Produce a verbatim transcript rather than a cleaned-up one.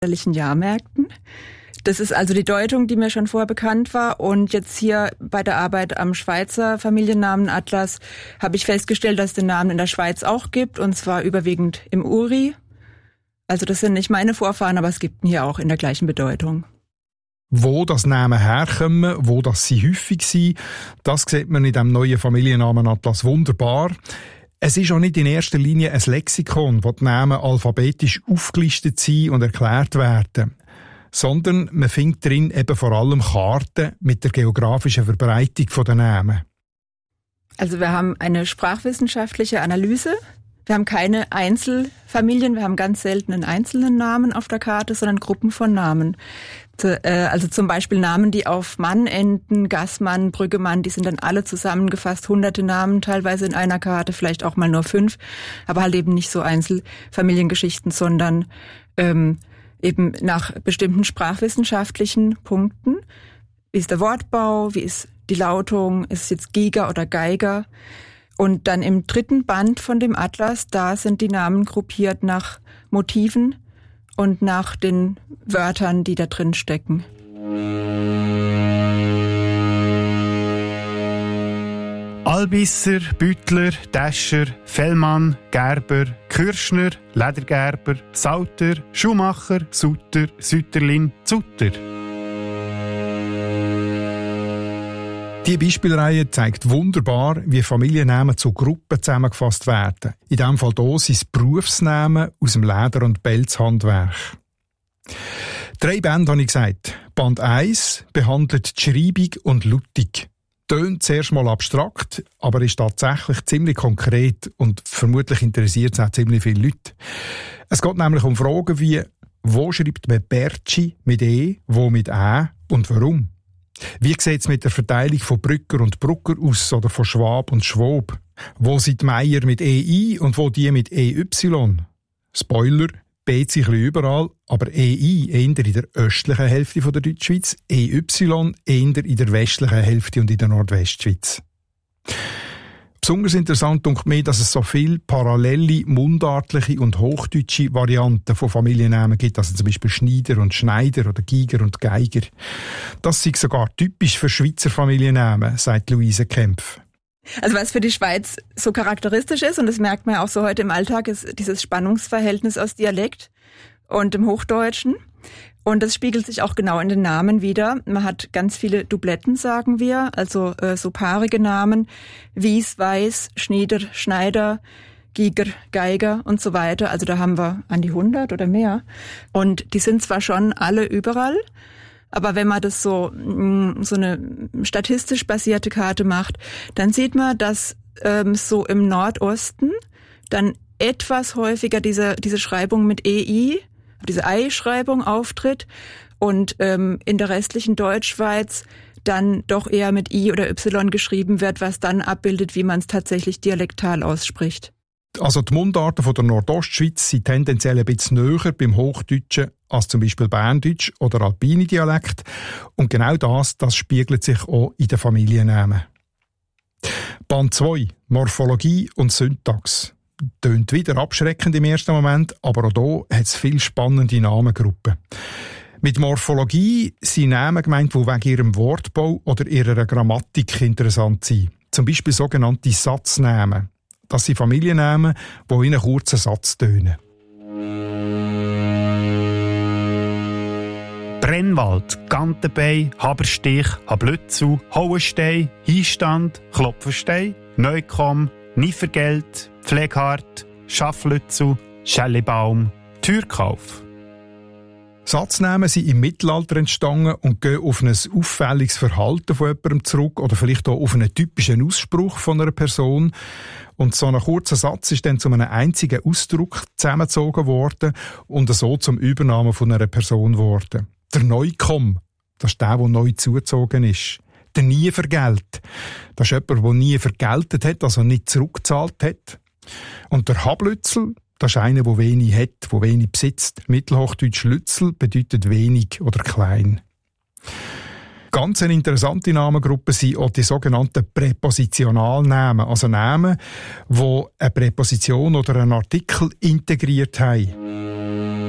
Jahrmärkten. Das ist also die Deutung, die mir schon vorher bekannt war. Und jetzt hier bei der Arbeit am Schweizer Familiennamenatlas habe ich festgestellt, dass es den Namen in der Schweiz auch gibt, und zwar überwiegend im Uri. Also das sind nicht meine Vorfahren, aber es gibt ihn hier auch in der gleichen Bedeutung. Wo das Namen herkommen, wo das sie häufig sind, das sieht man in dem neuen Familiennamenatlas wunderbar. Es ist auch nicht in erster Linie ein Lexikon, wo die Namen alphabetisch aufgelistet sind und erklärt werden, sondern man findet drin eben vor allem Karten mit der geografischen Verbreitung der Namen. Also wir haben eine sprachwissenschaftliche Analyse. Wir haben keine Einzelfamilien, wir haben ganz selten einen einzelnen Namen auf der Karte, sondern Gruppen von Namen. Also zum Beispiel Namen, die auf Mann enden, Gassmann, Brüggemann, die sind dann alle zusammengefasst, hunderte Namen teilweise in einer Karte, vielleicht auch mal nur fünf, aber halt eben nicht so Einzelfamiliengeschichten, sondern ähm, eben nach bestimmten sprachwissenschaftlichen Punkten. Wie ist der Wortbau, wie ist die Lautung, ist es jetzt Giger oder Geiger? Und dann im dritten Band von dem Atlas, da sind die Namen gruppiert nach Motiven und nach den Wörtern, die da drin stecken. Albisser, Büttler, Täscher, Fellmann, Gerber, Kürschner, Ledergerber, Sauter, Schuhmacher, Sutter, Sütterlin, Zutter. Die Beispielreihe zeigt wunderbar, wie Familiennamen zu Gruppen zusammengefasst werden. In diesem Fall hier sind es Berufsnamen aus dem Leder- und Pelzhandwerk. Drei Bände habe ich gesagt. Band eins behandelt die Schreibung und Lautung. Tönt zuerst mal abstrakt, aber ist tatsächlich ziemlich konkret und vermutlich interessiert es auch ziemlich viele Leute. Es geht nämlich um Fragen wie, wo schreibt man Bertschi mit E, wo mit Ä und warum? Wie sieht es mit der Verteilung von Brücker und Brucker aus oder von Schwab und Schwob? Wo sind die Meier mit E I und wo die mit E Y? Spoiler, B sich ein bisschen überall, aber E I eher in der östlichen Hälfte der Deutschschweiz, E Y eher in der westlichen Hälfte und in der Nordwestschweiz. Besonders interessant dunkt mir, dass es so viele parallele, mundartliche und hochdeutsche Varianten von Familiennamen gibt, also zum Beispiel Schneider und Schneider oder Giger und Geiger. Das ist sogar typisch für Schweizer Familiennamen, sagt Luise Kempf. Also was für die Schweiz so charakteristisch ist, und das merkt man ja auch so heute im Alltag, ist dieses Spannungsverhältnis aus Dialekt und dem Hochdeutschen. Und das spiegelt sich auch genau in den Namen wider. Man hat ganz viele Dubletten, sagen wir, also äh, so paarige Namen, Wies, Weiß, Schnieder, Schneider, Giger, Geiger und so weiter. Also da haben wir an die hundert oder mehr. Und die sind zwar schon alle überall, aber wenn man das so so eine statistisch basierte Karte macht, dann sieht man, dass ähm, so im Nordosten dann etwas häufiger diese diese Schreibung mit E I, diese Ei-Schreibung auftritt und ähm, in der restlichen Deutschschweiz dann doch eher mit I oder Y geschrieben wird, was dann abbildet, wie man es tatsächlich dialektal ausspricht. Also die Mundarten von der Nordostschweiz sind tendenziell ein bisschen näher beim Hochdeutschen als zum Beispiel Berndeutsch oder alpine Dialekt. Und genau das, das spiegelt sich auch in den Familiennamen. Band zwei, Morphologie und Syntax. Tönt wieder abschreckend im ersten Moment, aber auch hier hat es viele spannende Namengruppen. Mit Morphologie sind Namen gemeint, die wegen ihrem Wortbau oder ihrer Grammatik interessant sind. Zum Beispiel sogenannte Satznamen. Das sind Familiennamen, die in einem kurzen Satz tönen. Brennwald, Gantenbein, Haberstich, Hablützu, Hauenstein, Hinstand, Klopfenstein, Neukomm, Niefergeld, Pfleghart, Schafflützu, Schellibaum, Türkauf. Satznamen sind im Mittelalter entstanden und gehen auf ein auffälliges Verhalten von jemandem zurück oder vielleicht auch auf einen typischen Ausspruch von einer Person. Und so ein kurzer Satz ist dann zu einem einzigen Ausdruck zusammengezogen worden und so zum Übernahme von einer Person geworden. Der Neukomm, das ist der, der neu zugezogen ist. Der Nievergelt, das ist jemand, der nie vergeltet hat, also nicht zurückgezahlt hat. Und der Hablützel, das ist einer, der wenig hat, der wenig besitzt. Mittelhochdeutsch Lützel bedeutet wenig oder klein. Ganz eine interessante Namengruppe sind auch die sogenannten Präpositionalnamen, also Namen, die eine Präposition oder einen Artikel integriert haben.